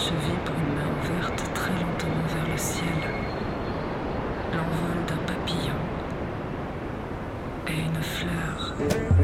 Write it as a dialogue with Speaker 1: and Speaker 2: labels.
Speaker 1: cheville par une main ouverte très lentement vers le ciel, l'envol d'un papillon et une fleur.